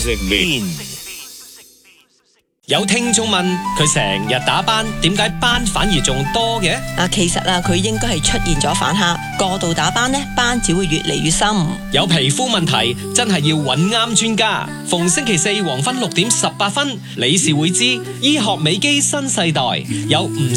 食面。 有聽眾問佢成日打斑，點解斑反而仲多嘅？ 其實佢應該係出現咗反黑，過度打斑呢，斑只會越嚟越深。 有皮膚問題真係要揾啱專家。逢星期四黃昏6點18分，李氏會知醫學美肌新世代，有吳